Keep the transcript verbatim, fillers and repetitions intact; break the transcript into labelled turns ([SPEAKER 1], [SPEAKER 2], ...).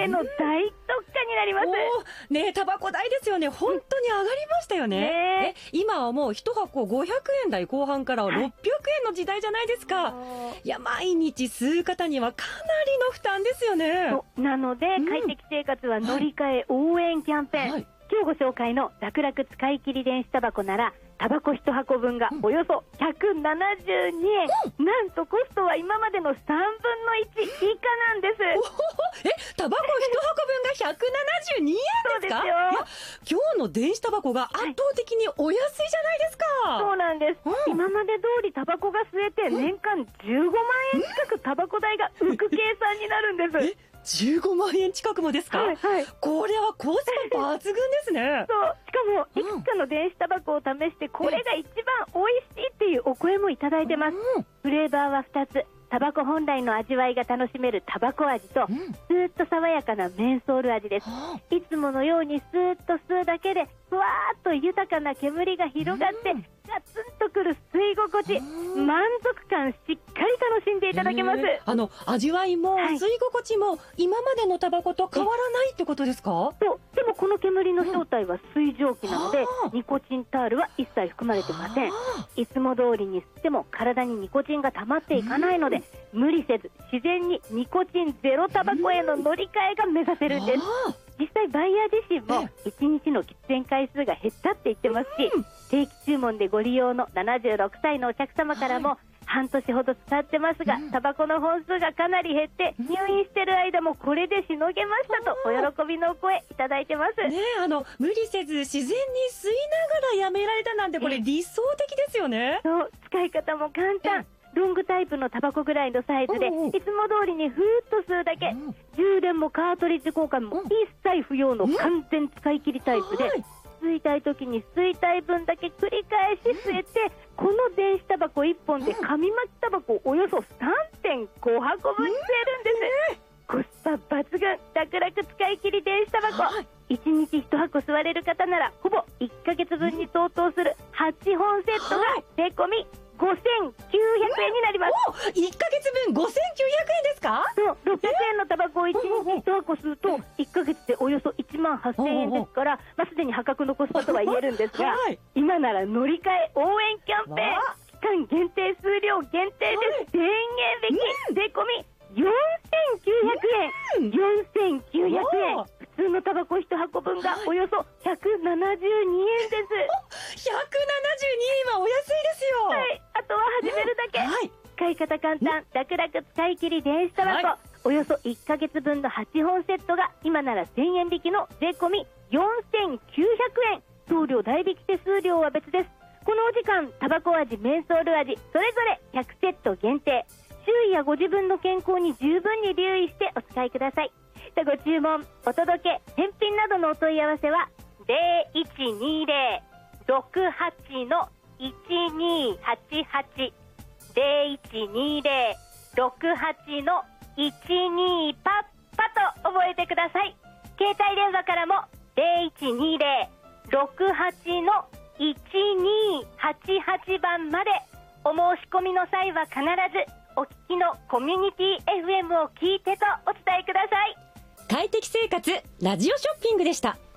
[SPEAKER 1] での大特価になります。
[SPEAKER 2] ねえ、タバコ代ですよね。本当に上がりましたよね。
[SPEAKER 1] ね
[SPEAKER 2] え、今はもういち箱ごひゃくえん台後半からろっぴゃくえんの時代じゃないですか。いや、毎日吸う方にはかなりの負担ですよね。
[SPEAKER 1] そうなので、うん、快適生活は乗り換え応援キャンペーン、はい、今日ご紹介の楽々使い切り電子タバコならタバコいち箱分がおよそひゃくななじゅうにえん、うん、なんとコストは今までのさんぶんのいち以下なんです。
[SPEAKER 2] え、タバコいち箱分がひゃくななじゅうにえんですか？
[SPEAKER 1] そうですよ。
[SPEAKER 2] いや、今日の電子タバコが圧倒的にお安いじゃないですか。
[SPEAKER 1] はい、そうなんです、うん、今まで通りタバコが吸えて年間じゅうごまんえん近くタバコ代が浮く計算になるんです。
[SPEAKER 2] え、じゅうごまんえん近くもですか？はい、はい、これはコスパ抜群ですね。
[SPEAKER 1] そう、しかもいくつかの電子タバコを試してこれが一番美味しいっていうお声もいただいてます。うん、フレーバーはふたつ、タバコ本来の味わいが楽しめるタバコ味と、うん、スーッと爽やかなメンソール味です。いつものようにスーッと吸うだけでふわーっと豊かな煙が広がって、うん、ガツンとくる吸い心地、満足感しっかり楽しんでいただけます。
[SPEAKER 2] あの味わいも吸い心地も今までのタバコと変わらないってことですか？
[SPEAKER 1] そう、でもこの煙の正体は水蒸気なので、うん、ニコチンタールは一切含まれてません。いつも通りに吸っても体にニコチンが溜まっていかないので、うん、無理せず自然にニコチンゼロタバコへの乗り換えが目指せるんです。実際バイヤー自身もいちにちの喫煙回数が減ったって言ってますし、うん、定期注文でご利用のななじゅうろくさいのお客様からも、はい、半年ほど使ってますが、うん、タバコの本数がかなり減って入院してる間もこれでしのげましたとお喜びのお声いただいてます。
[SPEAKER 2] ね、あの無理せず自然に吸いながらやめられたなんてこれ理想的ですよね。
[SPEAKER 1] そう、使い方も簡単。ロングタイプのタバコぐらいのサイズで、いつも通りにふーっと吸うだけ、うん、充電もカートリッジ交換も一切不要の完全使い切りタイプで、吸いたい時に吸いたい分だけ繰り返し吸えて、うん、この電子タバコいっぽんで紙巻きタバコおよそ さんてんご 箱分吸えるんです、うん、コスパ抜群楽々使い切り電子タバコ、はい、いちにちいち箱吸われる方ならほぼいっかげつぶんに相当するはちほんセットが税込みごせんきゅうひゃくえんになります。
[SPEAKER 2] いっかげつぶんごせんきゅうひゃくえんですか？
[SPEAKER 1] そう、ろっぴゃくえんのタバコをいちにちいち箱吸うといっかげつでおよそいちまんはっせんえんですから、まあ、すでに破格のコスパとは言えるんですが、はい、今なら乗り換え応援キャンペーン、期間限定、数量限定です。せんえん引き、税込みよんせんきゅうひゃくえん、よんせんきゅうひゃくえん、普通のタバコいち箱分がおよそひゃくななじゅうにえんです。
[SPEAKER 2] ひゃくななじゅうにえんはお安いですよ。
[SPEAKER 1] はい、あとは始めるだけ、はい、使い方簡単、楽々使い切り電子タバコ、はい、およそいっかげつぶんのはちほんセットが今ならせんえん引きの税込みよんせんきゅうひゃくえん、送料代引き手数料は別です。このお時間、タバコ味、メンソール味それぞれひゃくセット限定、周囲やご自分の健康に十分に留意してお使いください。ご注文、お届け、返品などのお問い合わせはゼロいちにゼロ ろくはち のいちにはちはち ゼロいちにゼロ ろくはち のいちにパッパと覚えてください。携帯電話からもゼロいちにゼロ ろくはち のいちにはちはちばんまで、お申し込みの際は必ずお聞きのコミュニティ エフエム を聞いてとお伝えください。
[SPEAKER 2] 快適生活ラジオショッピングでした。